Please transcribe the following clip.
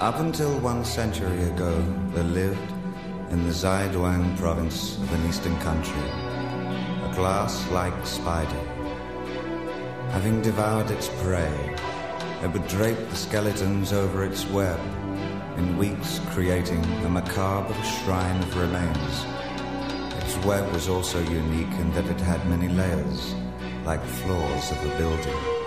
Up until 1 century ago, there lived in the Zaiduan province of an eastern country a glass-like spider. Having devoured its prey, it would drape the skeletons over its web, in weeks creating a macabre shrine of remains. Its web was also unique in that it had many layers, like floors of a building.